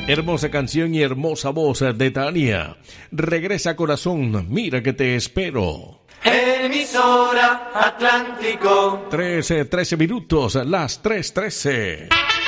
Hermosa canción y hermosa voz de Tania. Regresa corazón, mira que te espero. Emisora Atlántico. 13 minutos, las 3:13.